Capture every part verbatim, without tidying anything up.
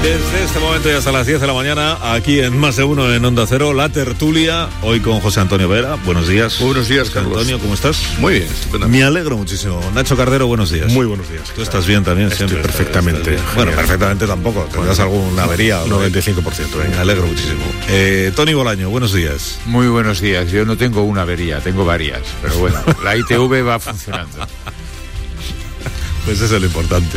Desde este momento y hasta las diez de la mañana, aquí en Más de Uno en Onda Cero, la tertulia, hoy con José Antonio Vera. Buenos días. Muy buenos días, Carlos. Antonio, ¿cómo estás? Muy bien, estupendo. Me alegro muchísimo. Nacho Cardero, buenos días. Muy buenos días. Tú estás bien también, Estoy siempre. perfectamente. Estás bien. Bueno, perfectamente tampoco. Tendrás bueno, alguna avería. noventa y cinco por ciento. Me alegro muchísimo. Eh, Tony Bolaño, buenos días. Muy buenos días. Yo no tengo una avería, tengo varias. Pero bueno, la I T V va funcionando. Pues eso es lo importante.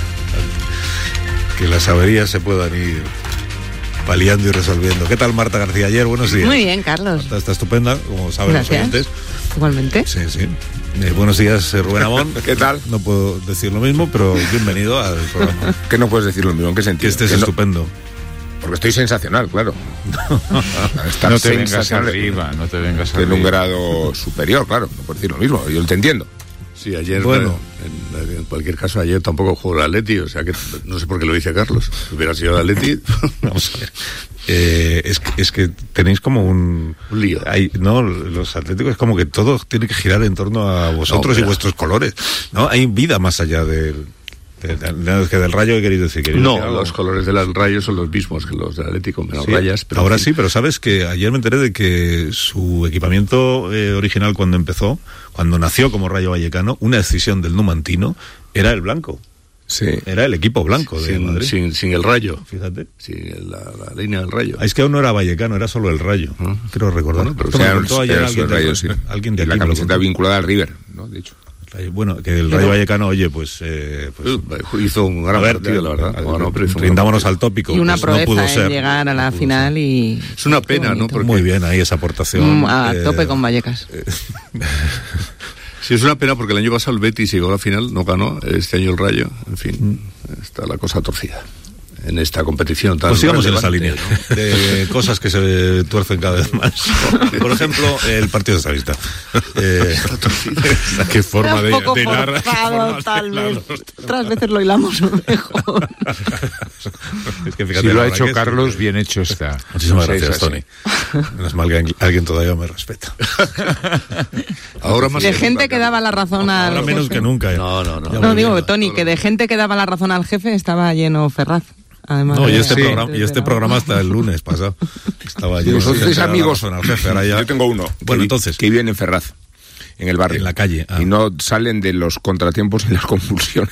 Que las averías se puedan ir paliando y resolviendo. ¿Qué tal, Marta García? Ayer, buenos días. Muy bien, Carlos. Marta está estupenda, como saben los oyentes. Igualmente. Sí, sí. Eh, buenos días, Rubén Amón. ¿Qué tal? No puedo decir lo mismo, pero bienvenido al programa. ¿Qué no puedes decir lo mismo? ¿En qué sentido? Que estés que estupendo. No, porque estoy sensacional, claro. Estar no te vengas arriba, no te vengas arriba. En un grado superior, claro. No puedo decir lo mismo, yo te entiendo. Sí, ayer, bueno, en, en cualquier caso, ayer tampoco jugó el Atleti, o sea que no sé por qué lo dice Carlos. Si hubiera sido el Atleti, vamos a ver. Eh, es, es que tenéis como un, un lío. Hay, no, los atléticos es como que todo tiene que girar en torno a vosotros no, y vuestros colores. No, hay vida más allá del. De, de, de, que del Rayo, ¿qué queréis decir? ¿Queréis no, decir los colores del Rayo son los mismos que los del Atlético, menos sí, rayas. Pero ahora en fin. sí, pero sabes que ayer me enteré de que su equipamiento eh, original cuando empezó, cuando nació como Rayo Vallecano, una decisión del Numantino era el blanco. Sí. Era el equipo blanco de sin, Madrid. Sin, sin el Rayo. Fíjate. Sin la, la línea del Rayo. Ah, es que aún no era Vallecano, era solo el Rayo. ¿Ah? Creo recordar. Bueno, pero o sea, era, ayer era alguien el Rayo, de, sí. Alguien de la aquí camiseta vinculada al River, ¿no? De hecho. Bueno, que el Rayo pero, Vallecano, oye, pues, eh, pues hizo un gran ver, partido, la verdad. Bueno, pero rindámonos al tópico. Y una pues, proeza no pudo en ser, llegar a la no final ser. Y... Es una pena, ¿no? Porque... Muy bien ahí esa aportación. Mm, a eh, tope con Vallecas. Eh, sí, es una pena porque el año pasado el Betis llegó a la final, no ganó, este año el Rayo, en fin, mm. está la cosa torcida en esta competición tan pues sigamos en esa relevante, línea, ¿no? De cosas que se tuercen cada vez más. Por ejemplo, el Partido Socialista. Eh, qué forma de, de hilar. Tal vez. Otras veces lo hilamos mejor. Es que fíjate, si lo ha hecho que Carlos, es, bien hecho está. Muchísimas no sé, gracias, Tony. Menos mal que alguien todavía me respeta. Ahora más de gente nunca, que daba la razón al ahora menos jefe. que nunca. ¿eh? No, no, no. No, no digo, Tony, que de gente que daba la razón al jefe estaba lleno Ferraz. Además, no, y este, sí, programa, y este programa hasta el lunes pasado estaba lleno. Vosotros sois amigos. Al jefe, ahora ya... Yo tengo uno. Bueno, que, entonces. Que vive en Ferraz, en el barrio. En la calle. Ah. Y no salen de los contratiempos y las convulsiones.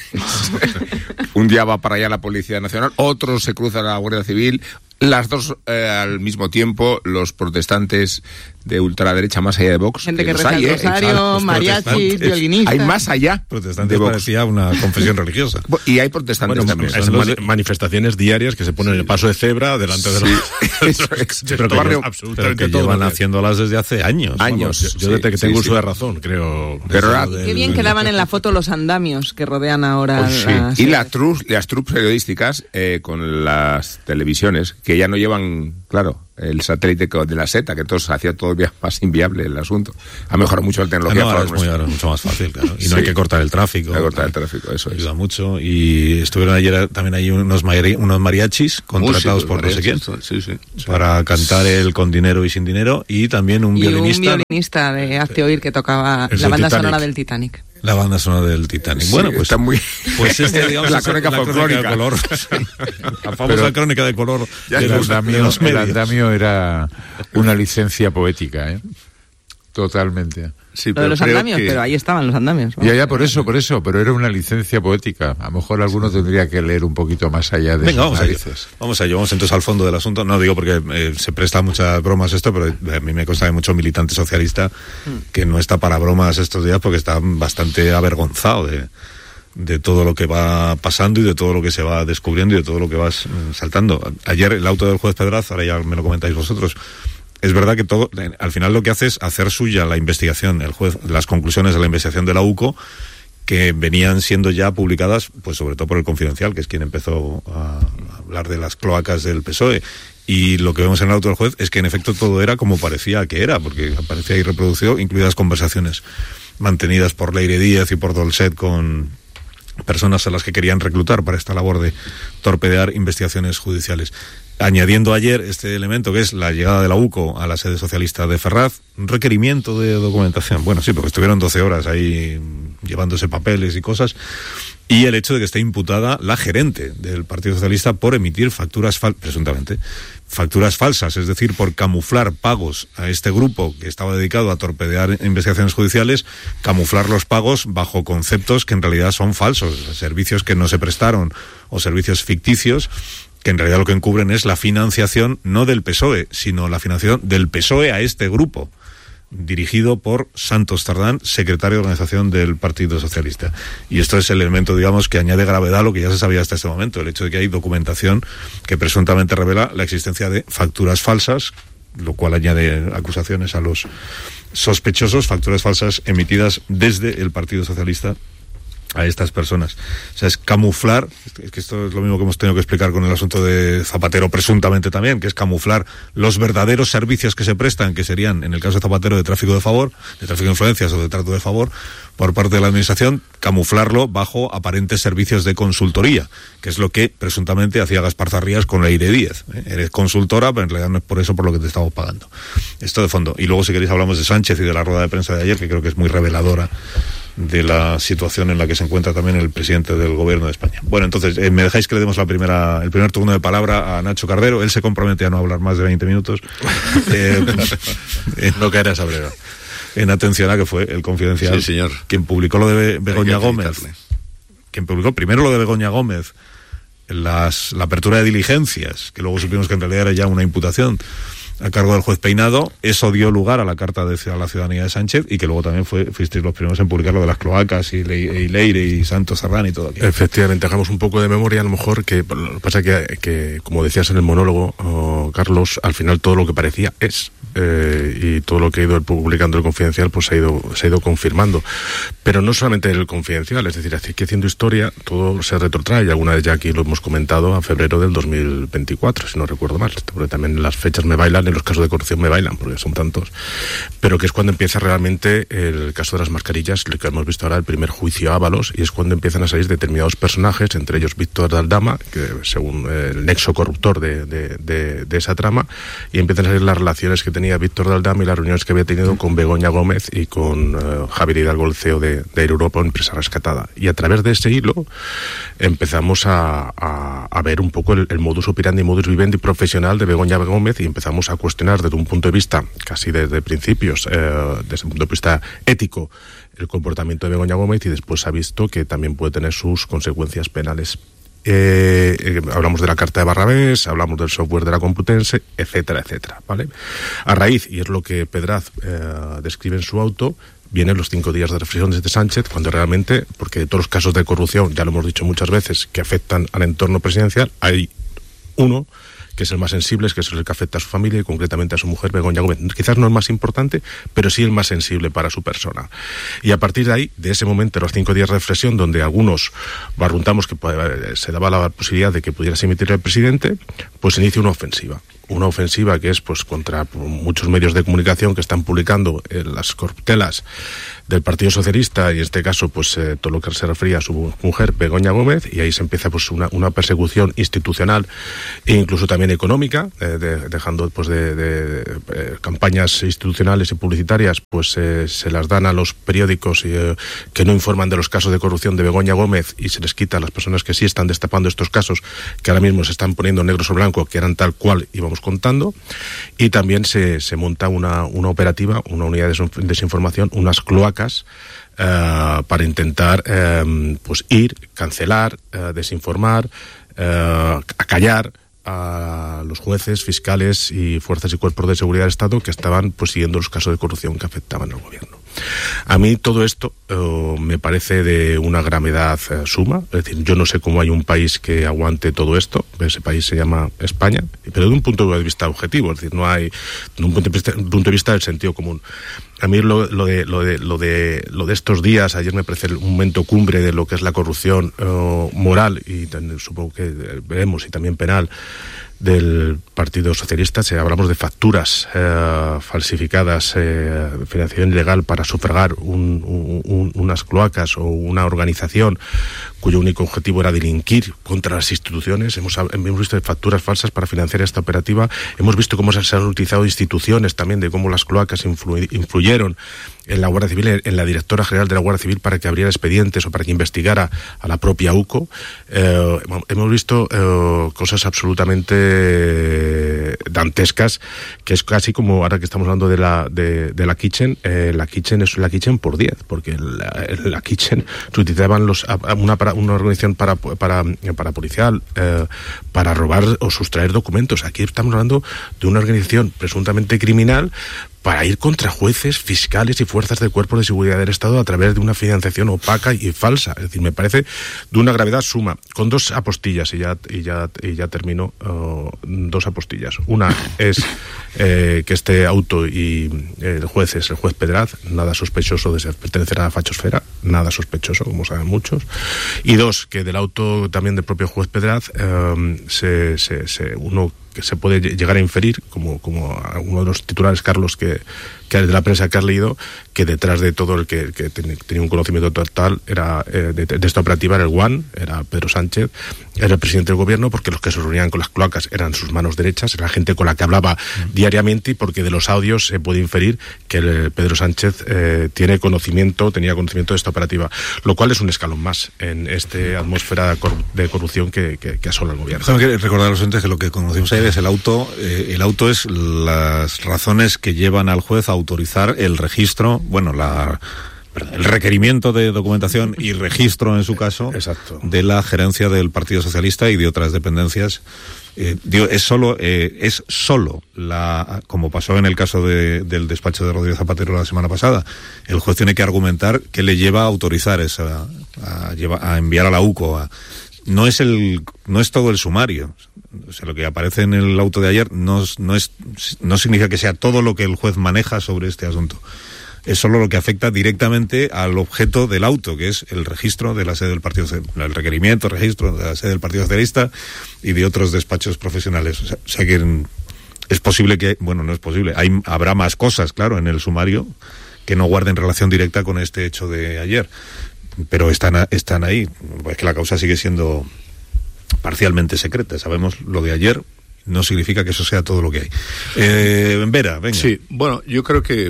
Un día va para allá la Policía Nacional, otro se cruza la Guardia Civil. Las dos eh, al mismo tiempo, los protestantes de ultraderecha más allá de Vox. Gente que, que reza el rosario, eh, mariachis, violinistas. Hay más allá. Protestantes parecía una confesión religiosa. Y hay protestantes bueno, también. Son los... manifestaciones diarias que se ponen sí. en el paso de cebra delante de los... Sí. Eso, es, pero que, barrio, absolutamente pero que todo llevan haciéndolas desde hace años. Años. Vamos, yo, yo desde que sí, tengo sí, uso sí. de razón, creo. Pero la, Qué bien quedaban en la foto los andamios que rodean ahora. Oh, sí. las... Y las trus, las trus periodísticas eh, con las televisiones, que ya no llevan, claro, el satélite de la SETA, que entonces hacía todavía más inviable el asunto. Ha mejorado mucho la tecnología. No, ahora es, muy, ahora es mucho más fácil, claro. Y no sí. hay que cortar el tráfico. No hay que cortar el tráfico, eso es. Ayuda mucho. Y estuvieron ayer también ahí unos, mari, unos mariachis contratados Músicos, por no sé quién. Sí, sí. Para cantar el Con Dinero y Sin Dinero. Y también un y violinista. un violinista de Hazte Oír que tocaba es la banda Titanic. sonora del Titanic. La banda sonora del Titanic. Sí, bueno, pues está muy... Pues este, digamos, la crónica la folclórica. Crónica de color. La famosa Pero, crónica de color. Ya de el, los, andamio, de los el andamio era una licencia poética, ¿eh? Totalmente. Sí, pero Lo de los andamios, que... pero ahí estaban los andamios. Vamos. Ya, ya, por eso, por eso, pero era una licencia poética. A lo mejor alguno tendría que leer un poquito más allá de Venga, vamos narices. Allá. Vamos allá, vamos entonces al fondo del asunto. No digo porque eh, se presta muchas bromas esto, pero a mí me consta de mucho militante socialista mm. que no está para bromas estos días porque está bastante avergonzado de, de todo lo que va pasando y de todo lo que se va descubriendo y de todo lo que va saltando. Ayer el auto del juez Pedraz, ahora ya me lo comentáis vosotros, es verdad que todo, al final lo que hace es hacer suya la investigación, el juez, las conclusiones de la investigación de la U C O, que venían siendo ya publicadas, pues sobre todo por el Confidencial, que es quien empezó a hablar de las cloacas del P S O E. Y lo que vemos en el auto del juez es que en efecto todo era como parecía que era, porque aparecía ahí reproducido, incluidas conversaciones mantenidas por Leire Díaz y por Dolcet con personas a las que querían reclutar para esta labor de torpedear investigaciones judiciales. Añadiendo ayer este elemento que es la llegada de la U C O a la sede socialista de Ferraz, un requerimiento de documentación. Bueno, sí, porque estuvieron doce horas ahí llevándose papeles y cosas. y el hecho de que esté imputada la gerente del Partido Socialista por emitir facturas, fal- presuntamente, facturas falsas, es decir, por camuflar pagos a este grupo que estaba dedicado a torpedear investigaciones judiciales, camuflar los pagos bajo conceptos que en realidad son falsos, servicios que no se prestaron o servicios ficticios, que en realidad lo que encubren es la financiación no del P S O E, sino la financiación del P S O E a este grupo, dirigido por Santos Tardán, secretario de organización del Partido Socialista. Y esto es el elemento, digamos, que añade gravedad a lo que ya se sabía hasta este momento, el hecho de que hay documentación que presuntamente revela la existencia de facturas falsas, lo cual añade acusaciones a los sospechosos, facturas falsas emitidas desde el Partido Socialista a estas personas. O sea, es camuflar, es que esto es lo mismo que hemos tenido que explicar con el asunto de Zapatero presuntamente también, que es camuflar los verdaderos servicios que se prestan, que serían, en el caso de Zapatero, de tráfico de favor, de tráfico de influencias o de trato de favor, por parte de la administración, camuflarlo bajo aparentes servicios de consultoría, que es lo que presuntamente hacía Gaspar Zarrías con Leire Díez. ¿eh? Eres consultora, pero en realidad no es por eso por lo que te estamos pagando. Esto de fondo. Y luego, si queréis, hablamos de Sánchez y de la rueda de prensa de ayer, que creo que es muy reveladora de la situación en la que se encuentra también el presidente del gobierno de España. Bueno, entonces, eh, me dejáis que le demos la primera, el primer turno de palabra a Nacho Cardero. Él se compromete a no hablar más de veinte minutos. Eh, eh, no caerá esa breva. En atención a que fue el Confidencial, sí, señor, quien publicó lo de Begoña Gómez, quien publicó primero lo de Begoña Gómez, las, la apertura de diligencias, que luego supimos que en realidad era ya una imputación a cargo del juez Peinado. Eso dio lugar a la carta de a la ciudadanía de Sánchez, y que luego también fue, fuisteis los primeros en publicar lo de las cloacas y, Le, y Leire y Santos Serrán y todo aquello. Efectivamente, hagamos un poco de memoria, a lo mejor, que lo que pasa que, que como decías en el monólogo, oh, Carlos, al final todo lo que parecía es, eh, y todo lo que ha ido publicando el Confidencial pues se ha ido, se ha ido confirmando. Pero no solamente el Confidencial, es decir, así que haciendo historia todo se retrotrae, y alguna vez ya aquí lo hemos comentado, a febrero del dos mil veinticuatro, si no recuerdo mal, porque también las fechas me bailan, en los casos de corrupción me bailan, porque son tantos, pero que es cuando empieza realmente el caso de las mascarillas, lo que hemos visto ahora, el primer juicio a Ábalos, y es cuando empiezan a salir determinados personajes, entre ellos Víctor de Aldama, que según el nexo corruptor de, de, de, de esa trama, y empiezan a salir las relaciones que tenía Víctor de Aldama y las reuniones que había tenido con Begoña Gómez y con uh, Javier Hidalgo, el C E O de, de Europa, empresa rescatada. Y a través de ese hilo empezamos a, a, a ver un poco el, el modus operandi, modus vivendi profesional de Begoña Gómez, y empezamos a cuestionar desde un punto de vista, casi desde principios, eh, desde un punto de vista ético, el comportamiento de Begoña Gómez, y después se ha visto que también puede tener sus consecuencias penales. Eh, eh, hablamos de la carta de Barrabés, hablamos del software de la Complutense, etcétera, etcétera, ¿vale? A raíz, y es lo que Pedraz eh, describe en su auto, vienen los cinco días de reflexión desde Sánchez, cuando realmente, porque de todos los casos de corrupción, ya lo hemos dicho muchas veces, que afectan al entorno presidencial, hay uno que es el más sensible, es que es el que afecta a su familia y concretamente a su mujer, Begoña Gómez. Quizás no el más importante, pero sí el más sensible para su persona. Y a partir de ahí, de ese momento, los cinco días de reflexión, donde algunos barruntamos que pues, se daba la posibilidad de que pudiera emitir el presidente, pues se inicia una ofensiva. Una ofensiva que es pues contra muchos medios de comunicación que están publicando eh, las corruptelas del Partido Socialista, y en este caso pues eh, todo lo que se refería a su mujer Begoña Gómez, y ahí se empieza pues una, una persecución institucional e incluso también económica, eh, de, dejando pues de, de, de eh, campañas institucionales y publicitarias pues eh, se las dan a los periódicos eh, que no informan de los casos de corrupción de Begoña Gómez, y se les quita a las personas que sí están destapando estos casos, que ahora mismo se están poniendo negro sobre blanco, que eran tal cual íbamos contando. Y también se, se monta una, una operativa, una unidad de desinformación, unas cloacas uh, para intentar uh, pues ir, cancelar, uh, desinformar, uh, acallar a los jueces, fiscales y fuerzas y cuerpos de seguridad del Estado que estaban pues siguiendo los casos de corrupción que afectaban al gobierno. A mí todo esto uh, me parece de una gravedad uh, suma, es decir, yo no sé cómo hay un país que aguante todo esto, ese país se llama España, pero de un punto de vista objetivo, es decir, no hay, de un punto de vista, un punto de vista del sentido común. A mí lo, lo, de, lo, de, lo, de, lo de estos días, ayer me parece un momento cumbre de lo que es la corrupción uh, moral, y supongo que veremos, y también penal, del Partido Socialista. Si hablamos de facturas eh, falsificadas, eh, financiación ilegal para sufragar un, un, un, unas cloacas o una organización cuyo único objetivo era delinquir contra las instituciones. Hemos, hemos visto facturas falsas para financiar esta operativa. Hemos visto cómo se, se han utilizado instituciones también, de cómo las cloacas influ, influyeron en la Guardia Civil, en la directora general de la Guardia Civil, para que abriera expedientes o para que investigara a la propia U C O. Eh, hemos visto eh, cosas absolutamente dantescas, que es casi como, ahora que estamos hablando de la de, de la Kitchen, eh, la Kitchen es la Kitchen por diez, porque la, la Kitchen se utilizaban los, una, para, una organización para, para, para policial, eh, para robar o sustraer documentos. Aquí estamos hablando de una organización presuntamente criminal para ir contra jueces, fiscales y fuerzas de cuerpos de seguridad del Estado a través de una financiación opaca y falsa. Es decir, me parece de una gravedad suma. Con dos apostillas, y ya y ya y ya termino, uh, dos apostillas. Una es eh, que este auto y eh, el juez es el juez Pedraz, nada sospechoso de ser, pertenecer a la fachosfera, nada sospechoso, como saben muchos. Y dos, que del auto también del propio juez Pedraz eh, se, se, se uno que se puede llegar a inferir, como, como uno de los titulares, Carlos, que, que de la prensa que has leído, que detrás de todo el que, que tenía un conocimiento total era eh, de, de esta operativa era el One, era Pedro Sánchez, era el presidente del gobierno, porque los que se reunían con las cloacas eran sus manos derechas, era la gente con la que hablaba mm. diariamente, y porque de los audios se puede inferir que el Pedro Sánchez eh, tiene conocimiento, tenía conocimiento de esta operativa, lo cual es un escalón más en esta atmósfera de corrupción que, que, que asola el gobierno. Déjame recordar a los oyentes que lo que conocimos ayer es el auto, eh, el auto es las razones que llevan al juez a autorizar el registro, bueno, la el requerimiento de documentación y registro, en su caso, exacto, de la gerencia del Partido Socialista y de otras dependencias. Eh, digo, es solo, eh, es solo la, como pasó en el caso de, del despacho de Rodríguez Zapatero la semana pasada, el juez tiene que argumentar qué le lleva a autorizar esa, a, lleva, a enviar a la U C O. A, no es el, no es todo el sumario. O sea, lo que aparece en el auto de ayer no, no es, no significa que sea todo lo que el juez maneja sobre este asunto. Es solo lo que afecta directamente al objeto del auto, que es el registro de la sede del Partido Socialista, el requerimiento, registro de la sede del Partido Socialista y de otros despachos profesionales. O sea, o sea que es posible que, bueno, no es posible, hay, habrá más cosas, claro, en el sumario que no guarden relación directa con este hecho de ayer, pero están, están ahí. Es que la causa sigue siendo parcialmente secreta. Sabemos lo de ayer, no significa que eso sea todo lo que hay. Eh, Vera, venga. Sí, bueno, yo creo que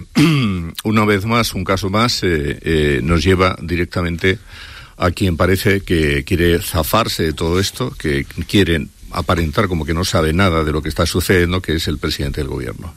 una vez más, un caso más, eh, eh, nos lleva directamente a quien parece que quiere zafarse de todo esto, que quieren aparentar como que no sabe nada de lo que está sucediendo, que es el presidente del gobierno.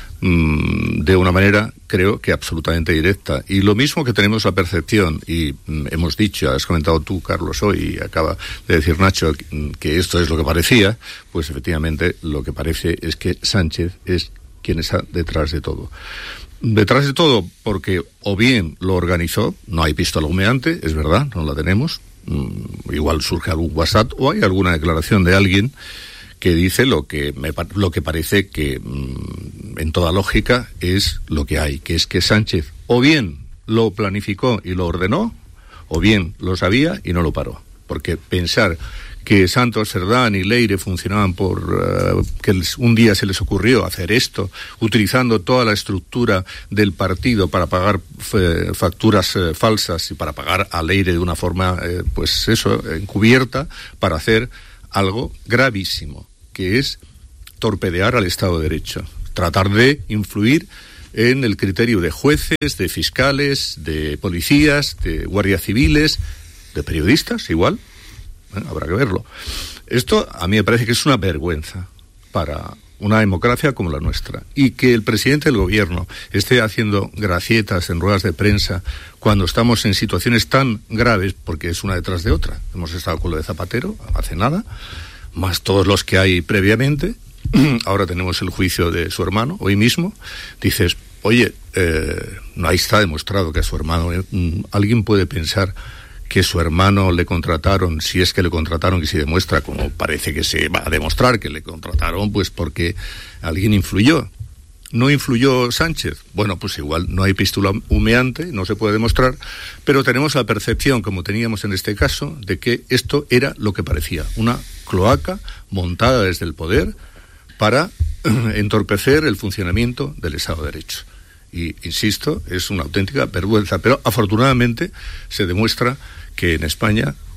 Mm, de una manera, creo que absolutamente directa. Y lo mismo que tenemos la percepción, y mm, hemos dicho, has comentado tú, Carlos, hoy, y acaba de decir Nacho, que esto es lo que parecía, pues efectivamente lo que parece es que Sánchez es quien está detrás de todo. Detrás de todo porque o bien lo organizó, no hay pistola humeante, es verdad, no la tenemos, mm, igual surge algún WhatsApp o hay alguna declaración de alguien que dice lo que me, lo que parece que mmm, en toda lógica es lo que hay, que es que Sánchez o bien lo planificó y lo ordenó, o bien lo sabía y no lo paró. Porque pensar que Santos, Cerdán y Leire funcionaban por uh, que les, un día se les ocurrió hacer esto, utilizando toda la estructura del partido para pagar f- facturas uh, falsas y para pagar a Leire de una forma, eh, pues eso, encubierta, para hacer algo gravísimo, que es torpedear al Estado de Derecho, tratar de influir en el criterio de jueces, de fiscales, de policías, de guardias civiles, de periodistas, igual, bueno, habrá que verlo. Esto a mí me parece que es una vergüenza para una democracia como la nuestra, y que el presidente del gobierno esté haciendo gracietas en ruedas de prensa cuando estamos en situaciones tan graves, porque es una detrás de otra. Hemos estado con lo de Zapatero hace nada, más todos los que hay previamente. Ahora tenemos el juicio de su hermano, hoy mismo. Dices, oye, eh, no, ahí está demostrado que a su hermano, eh, alguien puede pensar que su hermano le contrataron, si es que le contrataron, que se demuestra, como parece que se va a demostrar que le contrataron, pues porque alguien influyó. ¿No influyó Sánchez? Bueno, pues igual no hay pistola humeante, no se puede demostrar, pero tenemos la percepción, como teníamos en este caso, de que esto era lo que parecía, una cloaca montada desde el poder para entorpecer el funcionamiento del Estado de Derecho. Y, insisto, es una auténtica vergüenza, pero afortunadamente se demuestra que en España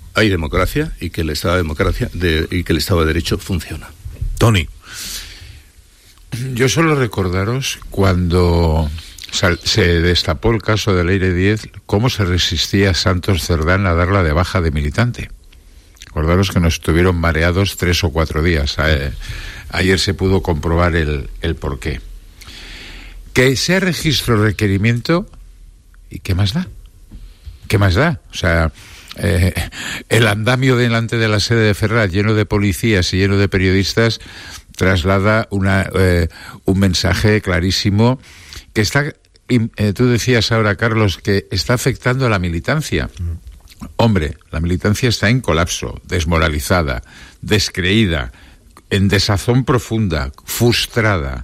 hay democracia y que el Estado de democracia de, y que el Estado de Derecho funciona. Tony. Yo solo recordaros cuando se destapó el caso del Aire diez, cómo se resistía Santos Cerdán a darla de baja de militante. Acordaros que nos estuvieron mareados tres o cuatro días. Ayer se pudo comprobar el, el porqué. Que sea registro o requerimiento, ¿y qué más da? ¿Qué más da? O sea, eh, el andamio delante de la sede de Ferraz, lleno de policías y lleno de periodistas, traslada una, eh, un mensaje clarísimo que está, eh, tú decías ahora, Carlos, que está afectando a la militancia. Hombre, la militancia está en colapso, desmoralizada, descreída, en desazón profunda, frustrada.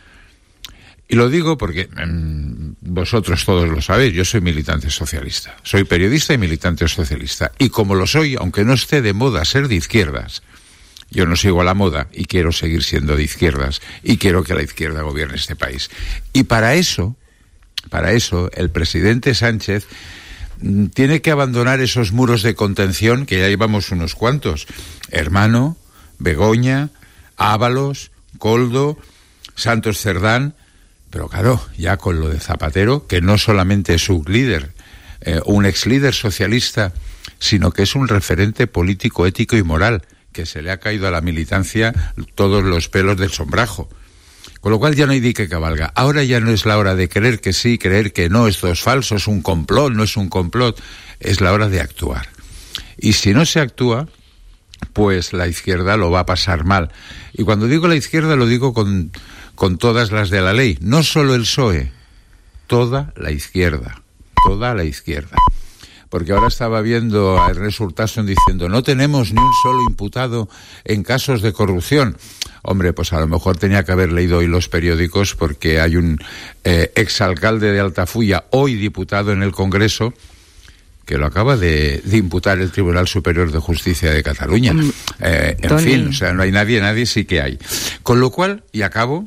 Y lo digo porque mmm, vosotros todos lo sabéis, yo soy militante socialista, soy periodista y militante socialista. Y como lo soy, aunque no esté de moda ser de izquierdas, yo no sigo a la moda y quiero seguir siendo de izquierdas y quiero que la izquierda gobierne este país. Y para eso, para eso, el presidente Sánchez mmm, tiene que abandonar esos muros de contención, que ya llevamos unos cuantos. Hermano, Begoña, Ábalos, Koldo, Santos Cerdán. Pero claro, ya con lo de Zapatero, que no solamente es un líder, eh, un ex líder socialista, sino que es un referente político, ético y moral, que se le ha caído a la militancia todos los pelos del sombrajo. Con lo cual ya no hay dique que cabalga. Ahora ya no es la hora de creer que sí, creer que no, esto es falso, es un complot, no es un complot. Es la hora de actuar. Y si no se actúa, pues la izquierda lo va a pasar mal. Y cuando digo la izquierda lo digo con... con todas las de la ley, no solo el P S O E, toda la izquierda, toda la izquierda. Porque ahora estaba viendo a Ernest Urtasun diciendo, no tenemos ni un solo imputado en casos de corrupción. Hombre, pues a lo mejor tenía que haber leído hoy los periódicos, porque hay un eh, exalcalde de Altafulla, hoy diputado en el Congreso, que lo acaba de, de imputar el Tribunal Superior de Justicia de Cataluña. Eh, en Tony. fin, o sea, no hay nadie, nadie sí que hay. Con lo cual, y acabo,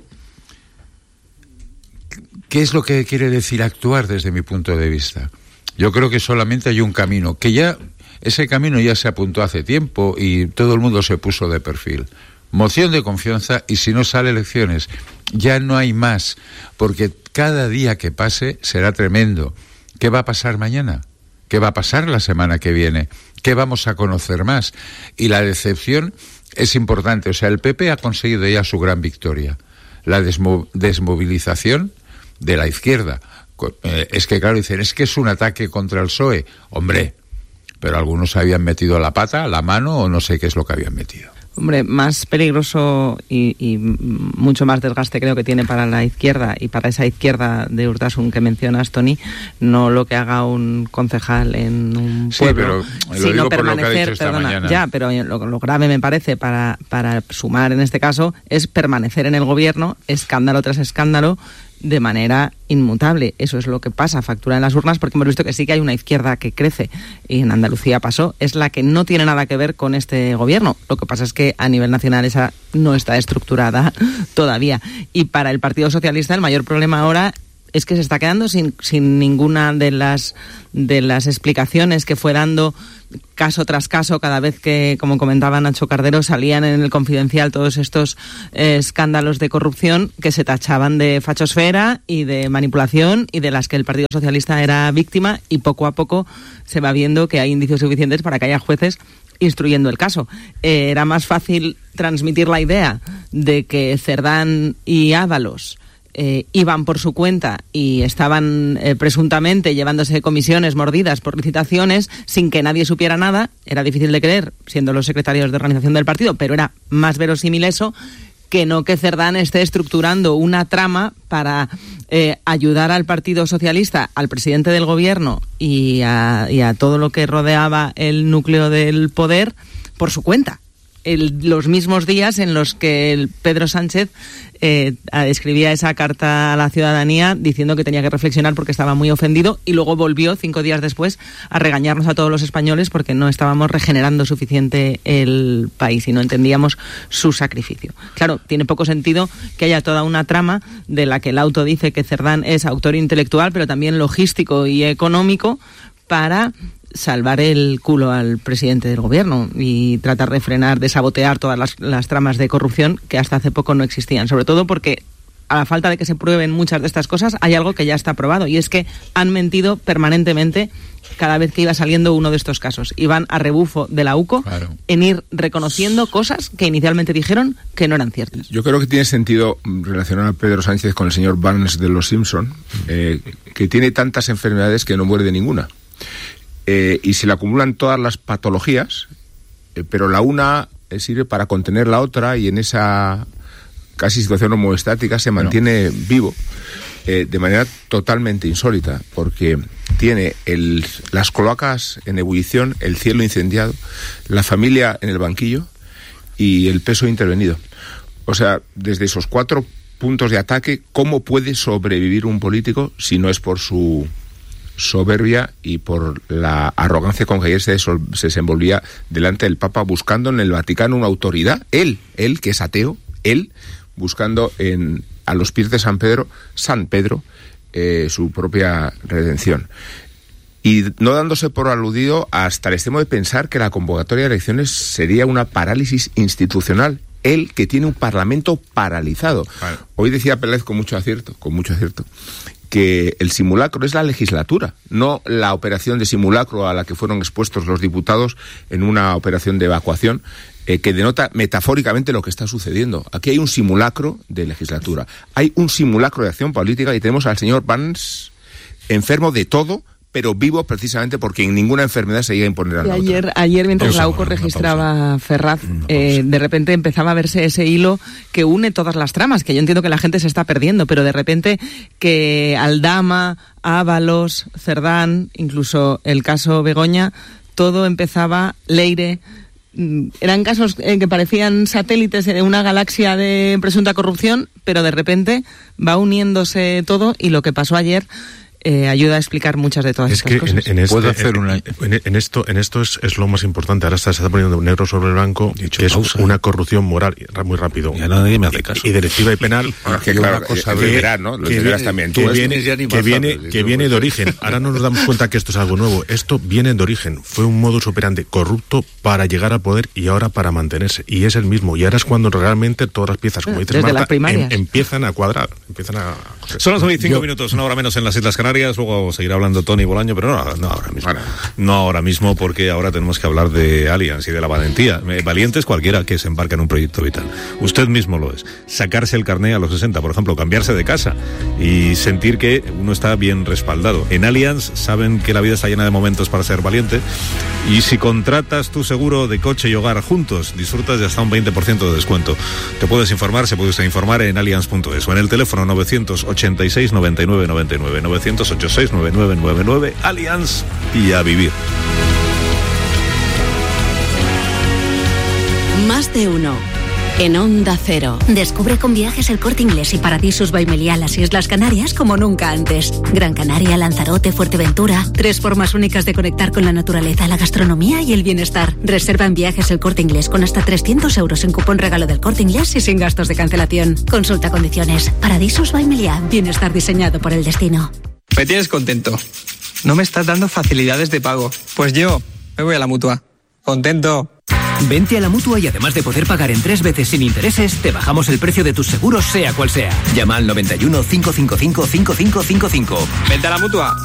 ¿qué es lo que quiere decir actuar desde mi punto de vista? Yo creo que solamente hay un camino, que ya, ese camino ya se apuntó hace tiempo y todo el mundo se puso de perfil. Moción de confianza, y si no sale elecciones, ya no hay más, porque cada día que pase será tremendo. ¿Qué va a pasar mañana? ¿Qué va a pasar la semana que viene? ¿Qué vamos a conocer más? Y la decepción es importante. O sea, el P P ha conseguido ya su gran victoria. La desmo- desmovilización de la izquierda. Eh, es que, claro, dicen, es que es un ataque contra el P S O E. Hombre, pero algunos habían metido la pata, la mano, o no sé qué es lo que habían metido. Hombre, más peligroso y, y mucho más desgaste creo que tiene para la izquierda y para esa izquierda de Urtasun que mencionas, Tony, no lo que haga un concejal en un Sí, pueblo, pero lo digo por lo que ha dicho esta perdona, mañana. ya, pero lo, lo grave me parece para, para sumar en este caso es permanecer en el gobierno, escándalo tras escándalo, de manera inmutable. Eso es lo que pasa, factura en las urnas, porque hemos visto que sí que hay una izquierda que crece, y en Andalucía pasó, es la que no tiene nada que ver con este gobierno. Lo que pasa es que a nivel nacional esa no está estructurada todavía. Y para el Partido Socialista el mayor problema ahora es que se está quedando sin, sin ninguna de las de las explicaciones que fue dando caso tras caso cada vez que, como comentaba Nacho Cardero, salían en el Confidencial todos estos eh, escándalos de corrupción que se tachaban de fachosfera y de manipulación y de las que el Partido Socialista era víctima, y poco a poco se va viendo que hay indicios suficientes para que haya jueces instruyendo el caso. Eh, era más fácil transmitir la idea de que Cerdán y Ábalos Eh, iban por su cuenta y estaban eh, presuntamente llevándose comisiones mordidas por licitaciones sin que nadie supiera nada. Era difícil de creer, siendo los secretarios de organización del partido, pero era más verosímil eso que no que Cerdán esté estructurando una trama para eh, ayudar al Partido Socialista, al presidente del gobierno y a, y a todo lo que rodeaba el núcleo del poder por su cuenta. El, los mismos días en los que el Pedro Sánchez eh, escribía esa carta a la ciudadanía diciendo que tenía que reflexionar porque estaba muy ofendido, y luego volvió cinco días después a regañarnos a todos los españoles porque no estábamos regenerando suficiente el país y no entendíamos su sacrificio. Claro, tiene poco sentido que haya toda una trama de la que el auto dice que Cerdán es autor intelectual, pero también logístico y económico, para salvar el culo al presidente del gobierno y tratar de frenar, de sabotear todas las, las tramas de corrupción que hasta hace poco no existían. Sobre todo porque, a la falta de que se prueben muchas de estas cosas, hay algo que ya está probado, y es que han mentido permanentemente cada vez que iba saliendo uno de estos casos. Iban a rebufo de la U C O, claro, en ir reconociendo cosas que inicialmente dijeron que no eran ciertas. Yo creo que tiene sentido relacionar a Pedro Sánchez con el señor Barnes de Los Simpson, eh, que tiene tantas enfermedades que no muere de ninguna. Eh, y se le acumulan todas las patologías, eh, pero la una eh, sirve para contener la otra, y en esa casi situación homoestática se mantiene bueno. vivo eh, de manera totalmente insólita, porque tiene el, las cloacas en ebullición, el cielo incendiado, la familia en el banquillo y el peso intervenido. O sea, desde esos cuatro puntos de ataque, ¿cómo puede sobrevivir un político si no es por su soberbia y por la arrogancia con que ayer se, desol- se desenvolvía delante del Papa, buscando en el Vaticano una autoridad? Él, él que es ateo, él buscando en, a los pies de San Pedro, San Pedro, eh, su propia redención. Y no dándose por aludido hasta el extremo de pensar que la convocatoria de elecciones sería una parálisis institucional. Él, que tiene un parlamento paralizado. Vale. Hoy decía Pérez con mucho acierto, con mucho acierto, que el simulacro es la legislatura, no la operación de simulacro a la que fueron expuestos los diputados en una operación de evacuación, eh, que denota metafóricamente lo que está sucediendo. Aquí hay un simulacro de legislatura, hay un simulacro de acción política, y tenemos al señor Barnes enfermo de todo, pero vivo precisamente porque en ninguna enfermedad se llega a imponer a la ayer, otra. ayer, mientras la U C O registraba Ferraz, eh, de repente empezaba a verse ese hilo que une todas las tramas, que yo entiendo que la gente se está perdiendo, pero de repente que Aldama, Ábalos, Cerdán, incluso el caso Begoña, todo empezaba, Leire, eran casos eh, que parecían satélites de una galaxia de presunta corrupción, pero de repente va uniéndose todo, y lo que pasó ayer Eh, ayuda a explicar muchas de todas es estas que cosas. En, en, este, ¿Puedo hacer una... en, en esto, en esto es, es lo más importante. Ahora está, se está poniendo negro sobre el blanco, que es pausa, una corrupción moral, muy rápido. Ya nadie me hace caso. Y delictiva y penal. Ah, que claro, una cosa que, verá, ¿no? Lo que viene, también. Que viene, que viene, que viene de origen. Ahora no nos damos cuenta que esto es algo nuevo. Esto viene de origen. Fue un modus operandi corrupto para llegar al poder y ahora para mantenerse. Y es el mismo. Y ahora es cuando realmente todas las piezas, como dices, Desde Marta, em, empiezan a cuadrar. Empiezan a... Son las veinticinco minutos, una hora menos en las Islas Canarias. Luego seguirá hablando Tony Bolaño, pero no, no ahora mismo. No ahora mismo, porque ahora tenemos que hablar de Allianz y de la valentía. Valiente es cualquiera que se embarca en un proyecto vital. Usted mismo lo es. Sacarse el carné a los sesenta, por ejemplo, cambiarse de casa y sentir que uno está bien respaldado. En Allianz saben que la vida está llena de momentos para ser valiente, y si contratas tu seguro de coche y hogar juntos, disfrutas de hasta un veinte por ciento de descuento. Te puedes informar, se puede usted informar en allianz punto es o en el teléfono novecientos ochenta y seis noventa y nueve noventa y nueve, novecientos ochenta y seis noventa y nueve noventa y nueve. Allianz, y a vivir. Más de uno en Onda Cero. Descubre con Viajes El Corte Inglés y Paradisus by Meliá las Islas Canarias como nunca antes. Gran Canaria, Lanzarote, Fuerteventura. Tres formas únicas de conectar con la naturaleza, la gastronomía y el bienestar. Reserva en Viajes El Corte Inglés con hasta trescientos euros en cupón regalo del Corte Inglés y sin gastos de cancelación. Consulta condiciones. Paradisus by Meliá. Bienestar diseñado por el destino. Me tienes contento. No me estás dando facilidades de pago. Pues yo me voy a la Mutua. Contento. Vente a la Mutua y además de poder pagar en tres veces sin intereses, te bajamos el precio de tus seguros sea cual sea. Llama al noventa y uno, cinco cinco cinco, cinco cinco cinco cinco. Vente a la Mutua.